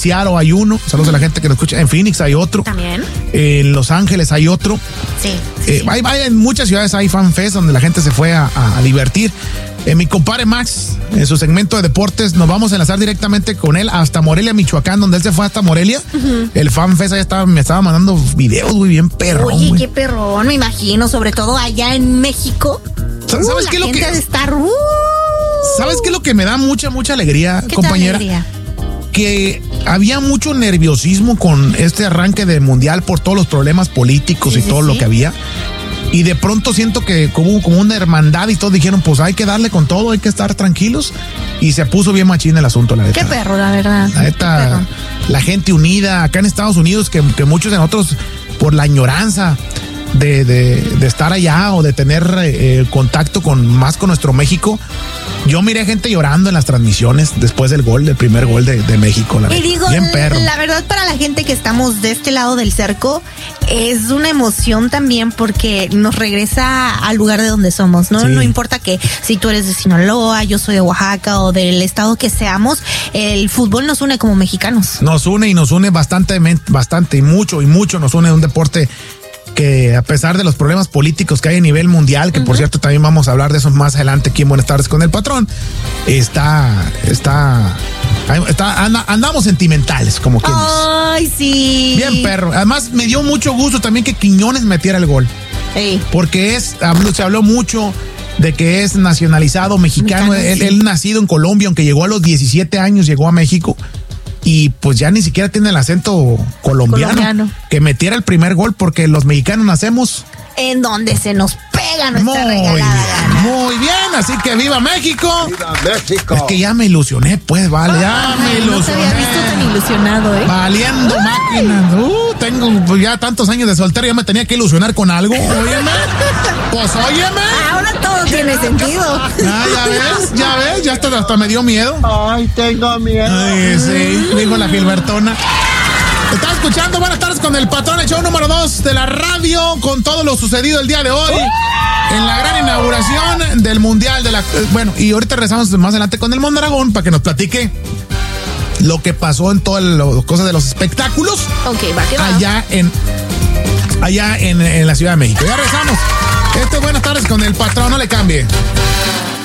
Seattle hay uno. Saludos a la gente que nos escucha. En Phoenix hay otro. También. En Los Ángeles hay otro. Sí. En muchas ciudades hay fan fest donde la gente se fue a divertir. Mi compadre Max, en su segmento de deportes, nos vamos a enlazar directamente con él hasta Morelia, Michoacán, donde él se fue hasta Morelia. El fan fest allá me estaba mandando videos, güey, bien perrón. Oye, güey. qué perrón, me imagino, sobre todo allá en México. ¿Sabes qué es lo que de estar? ¿Sabes qué es lo que me da mucha alegría, ¿Qué compañera? alegría? Que había mucho nerviosismo con este arranque del mundial por todos los problemas políticos y todo lo que había. Y de pronto siento que hubo como una hermandad y todos dijeron, pues hay que darle con todo, hay que estar tranquilos. Y se puso bien machín el asunto, la neta. Qué perro, la verdad. La neta, la gente unida acá en Estados Unidos, que muchos de nosotros, por la añoranza de estar allá o de tener contacto más con nuestro México. Yo miré gente llorando en las transmisiones después del primer gol de México. Y digo, bien perro. La verdad, para la gente que estamos de este lado del cerco, es una emoción también porque nos regresa al lugar de donde somos, ¿no? Sí. No importa que si tú eres de Sinaloa, yo soy de Oaxaca o del estado que seamos, el fútbol nos une como mexicanos. Nos une bastante y mucho nos une un deporte que a pesar de los problemas políticos que hay a nivel mundial, que por cierto también vamos a hablar de eso más adelante aquí en Buenas Tardes con el Patrón, andamos sentimentales, como quienes. Ay, sí. Bien perro. Además me dio mucho gusto también que Quiñones metiera el gol. Sí. Porque se habló mucho de que es nacionalizado mexicano. Él nacido en Colombia, aunque llegó a los 17 años, llegó a México. Y pues ya ni siquiera tiene el acento colombiano. Que metiera el primer gol, porque los mexicanos nacemos en donde se nos pega nuestra regalada gana. Muy bien, así que ¡viva México! ¡Viva México! Es que ya me ilusioné, pues, vale, me ilusioné. No te había visto tan ilusionado, Valiendo máquinas. Tengo ya tantos años de soltero, ya me tenía que ilusionar con algo, óyeme. Pues óyeme. Ahora todo tiene sentido. Ya ves, ya hasta me dio miedo. Ay, tengo miedo. Ay, sí, dijo la Gilbertona. Estás escuchando Buenas Tardes con el Patrón, el show número 2 de la radio, con todo lo sucedido el día de hoy en la gran inauguración del Mundial bueno, y ahorita regresamos más adelante con el Mondragón para que nos platique lo que pasó en todas las cosas de los espectáculos. Ok, va. Allá en la Ciudad de México. Ya regresamos. Buenas Tardes con el Patrón, no le cambie.